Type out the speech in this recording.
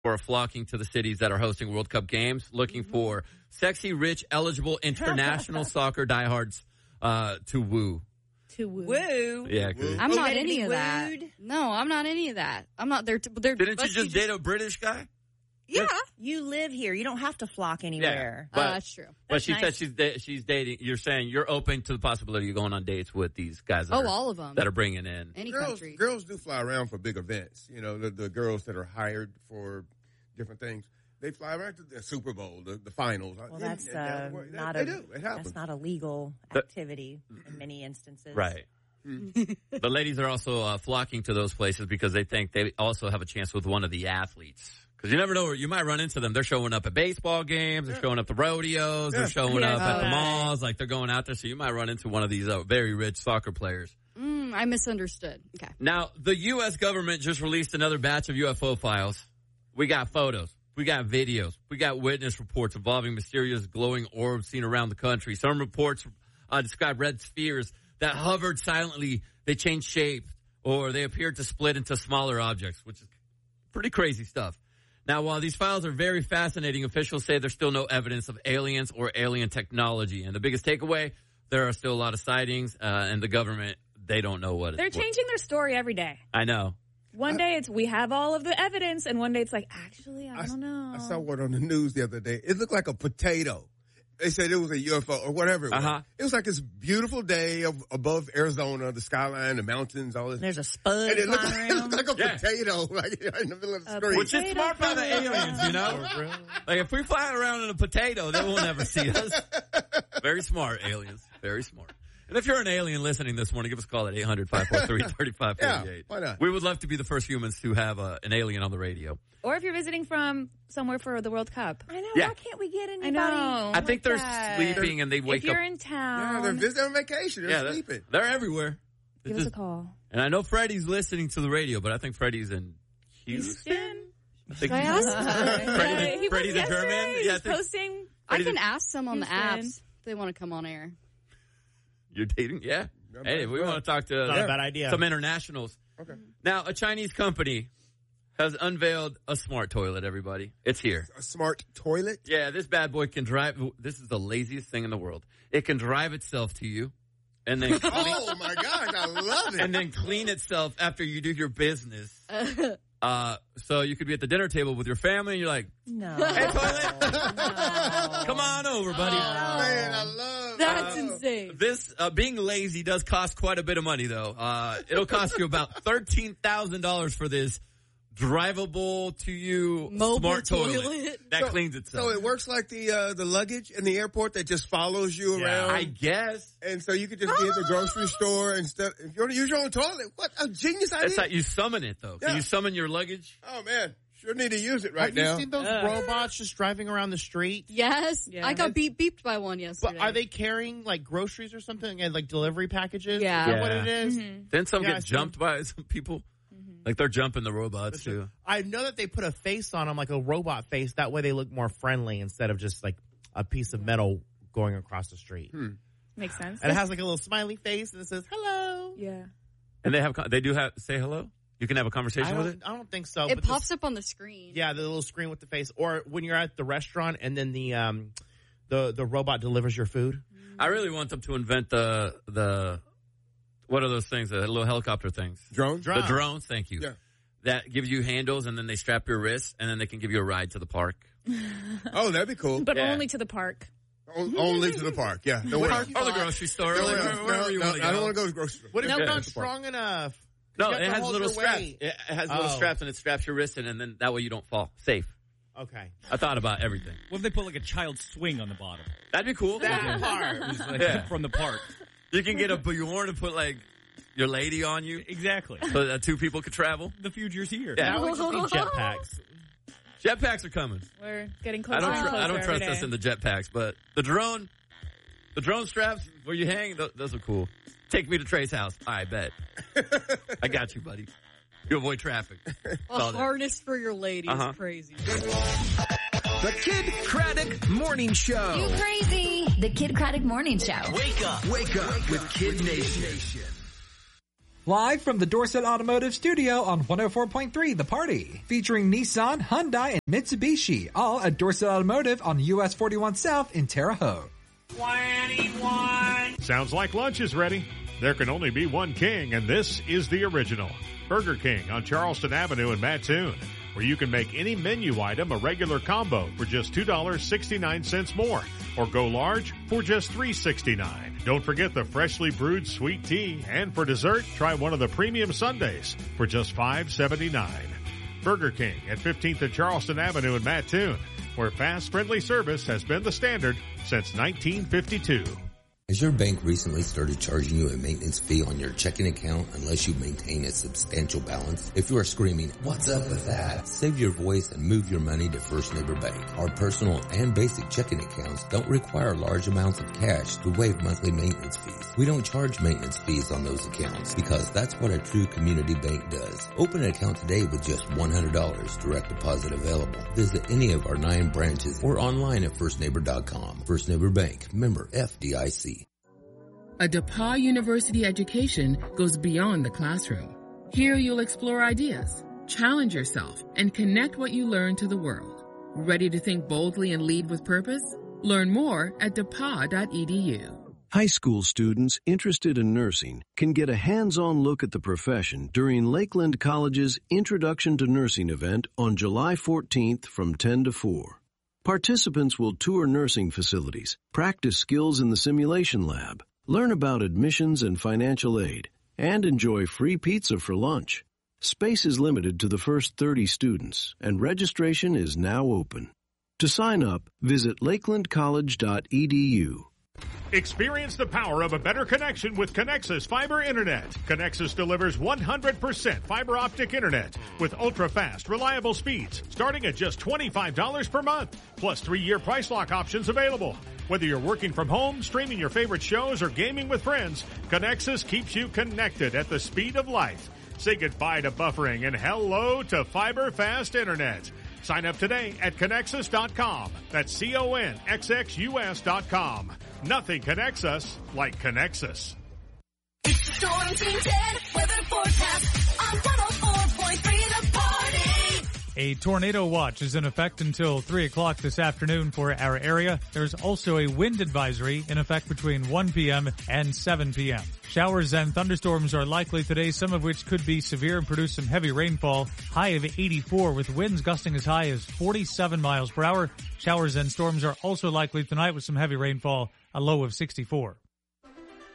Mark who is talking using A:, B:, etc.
A: are flocking to the cities that are hosting World Cup games, looking for sexy, rich, eligible international soccer diehards to woo.
B: To woo.
C: Woo.
A: Yeah,
B: I'm not any of that. No, I'm not any of that. I'm not there.
A: Didn't you just date a British guy?
C: Yeah. You live here. You don't have to flock anywhere.
A: Yeah,
B: that's true.
A: But she said she's dating. You're saying you're open to the possibility of going on dates with these guys.
B: All of them
A: that are bringing in
B: any country.
D: Girls do fly around for big events. You know, the girls that are hired for different things. They fly around to the Super Bowl, the finals.
C: Well, that's not a legal activity in many instances.
A: Right. The ladies are also flocking to those places because they think they also have a chance with one of the athletes. Because you never know, you might run into them. They're showing up at baseball games. They're showing up at rodeos. They're showing up at the malls. Like, they're going out there. So you might run into one of these very rich soccer players.
B: I misunderstood. Okay.
A: Now, the U.S. government just released another batch of UFO files. We got photos. We got videos. We got witness reports involving mysterious glowing orbs seen around the country. Some reports describe red spheres that hovered silently. They changed shape, or they appeared to split into smaller objects, which is pretty crazy stuff. Now, while these files are very fascinating, officials say there's still no evidence of aliens or alien technology. And the biggest takeaway, there are still a lot of sightings, and the government, they don't know what
E: They're changing their story every day.
A: I know.
E: One day it's we have all of the evidence, and one day it's like, actually, I don't know.
D: I saw one on the news the other day. It looked like a potato. They said it was a UFO or whatever it was. It was like this beautiful day above Arizona, the skyline, the mountains, all this.
C: There's a spud
D: and it looked like a potato, like in the middle of the screen.
A: Which is smart by the aliens, you know? Like, if we fly around in a potato, they will never see us. Very smart, aliens. Very smart. And if you're an alien listening this morning, give us a call at 800-543-3548.
D: Yeah, why not?
A: We would love to be the first humans to have an alien on the radio.
E: Or if you're visiting from somewhere for the World Cup.
C: I know. Yeah. Why can't we get anybody?
A: I think they're sleeping and they wake up.
E: If you're in town.
D: Yeah, they're visiting on vacation. They're sleeping.
A: They're everywhere.
E: Give us a call.
A: And I know Freddie's listening to the radio, but I think Freddie's in Houston.
E: Should I ask?
A: Freddie's in German.
E: He's posting.
B: I can ask them on the apps if they want to come on air.
A: You're dating? Yeah. Hey, we want to talk to
F: not a bad idea.
A: Some internationals.
D: Okay.
A: Now, a Chinese company has unveiled a smart toilet, everybody. It's here.
D: A smart toilet?
A: Yeah, this bad boy can drive. This is the laziest thing in the world. It can drive itself to you. And then
D: oh, my gosh, I love it.
A: And then clean itself after you do your business. So you could be at the dinner table with your family and you're like,
C: no.
A: Hey, toilet. No. Come on over, buddy.
D: Oh, man, I love
B: That's insane.
A: This, being lazy does cost quite a bit of money, though. It'll cost you about $13,000 for this drivable to you
B: mobile
A: smart toilet that cleans itself.
D: So it works like the luggage in the airport that just follows you around.
A: I guess.
D: And so you could just be at the grocery store instead. If you want to use your own toilet, what a genius idea!
A: It's like you summon it though. Can you summon your luggage?
D: Oh man, sure need to use it right now.
F: Have you seen those robots just driving around the street?
B: Yes, I got beeped by one yesterday.
F: But are they carrying like groceries or something and like delivery packages?
B: Yeah.
F: Is that what it is?
B: Mm-hmm.
A: Then some get jumped by some people. Like they're jumping the robots too.
F: I know that they put a face on them, like a robot face. That way they look more friendly instead of just like a piece of metal going across the street.
E: Makes sense.
F: And it has like a little smiley face and it says hello.
E: Yeah.
A: And they do have say hello. You can have a conversation with it.
F: I don't think so.
B: It pops up on the screen.
F: Yeah, the little screen with the face. Or when you're at the restaurant and then the robot delivers your food.
A: I really want them to invent the what are those things? The little helicopter things.
D: Drones?
A: The drones, thank you.
D: Yeah.
A: That gives you handles and then they strap your wrists and then they can give you a ride to the park.
D: Oh, that'd be cool.
E: But only to the park.
D: Only to the park, yeah.
A: Or the grocery store. Wherever you want to go.
D: I don't want to go to the grocery store.
F: What if you're not strong enough?
A: No, it has little straps. It has little straps and it straps your wrist and then that way you don't fall. Safe.
F: Okay.
A: I thought about everything.
G: What if they put like a child swing on the bottom?
A: That'd be cool.
F: That part.
G: Just like from the park.
A: You can get a Bjorn to put like your lady on you.
G: Exactly.
A: So that two people could travel.
G: The future's here.
A: Yeah.
F: Now we just need jetpacks.
A: Jetpacks are coming.
E: We're getting closer.
A: I don't trust us in the jetpacks, but the drone straps where you hang, those are cool. Take me to Trey's house. I bet. I got you, buddy. You avoid traffic.
B: A harness for your lady is crazy.
H: The Kid Craddock Morning Show.
I: You crazy. The Kid Craddock Morning Show.
H: Wake up with Kid Nation.
I: Live from the Dorset Automotive Studio on 104.3 The Party. Featuring Nissan, Hyundai, and Mitsubishi. All at Dorset Automotive on US 41 South in Terre Haute.
J: 21. Sounds like lunch is ready. There can only be one king, and this is the original. Burger King on Charleston Avenue in Mattoon, where you can make any menu item a regular combo for just $2.69 more, or go large for just $3.69. Don't forget the freshly brewed sweet tea, and for dessert, try one of the premium sundaes for just $5.79. Burger King at 15th and Charleston Avenue in Mattoon, where fast, friendly service has been the standard since 1952.
K: Has your bank recently started charging you a maintenance fee on your checking account unless you maintain a substantial balance? If you are screaming, "What's up with that?" save your voice and move your money to First Neighbor Bank. Our personal and basic checking accounts don't require large amounts of cash to waive monthly maintenance fees. We don't charge maintenance fees on those accounts because that's what a true community bank does. Open an account today with just $100, direct deposit available. Visit any of our 9 branches or online at firstneighbor.com. First Neighbor Bank, member FDIC.
L: A DePauw University education goes beyond the classroom. Here you'll explore ideas, challenge yourself, and connect what you learn to the world. Ready to think boldly and lead with purpose? Learn more at DePauw.edu.
M: High school students interested in nursing can get a hands-on look at the profession during Lakeland College's Introduction to Nursing event on July 14th from 10 to 4. Participants will tour nursing facilities, practice skills in the simulation lab, learn about admissions and financial aid, and enjoy free pizza for lunch. Space is limited to the first 30 students, and registration is now open. To sign up, visit lakelandcollege.edu.
J: Experience the power of a better connection with Connexus Fiber Internet. Connexus delivers 100% fiber optic internet with ultra-fast, reliable speeds starting at just $25 per month, plus 3-year price lock options available. Whether you're working from home, streaming your favorite shows, or gaming with friends, Connexus keeps you connected at the speed of light. Say goodbye to buffering and hello to fiber fast internet. Sign up today at Connexus.com. That's CONXXUS.com. Nothing connects us like Connexus.
N: It's the Storm Team 10 weather forecast on 104.3 The Party.
O: A tornado watch is in effect until 3 o'clock this afternoon for our area. There's also a wind advisory in effect between 1 p.m. and 7 p.m. Showers and thunderstorms are likely today, some of which could be severe and produce some heavy rainfall. High of 84 with winds gusting as high as 47 miles per hour. Showers and storms are also likely tonight with some heavy rainfall, a low of 64.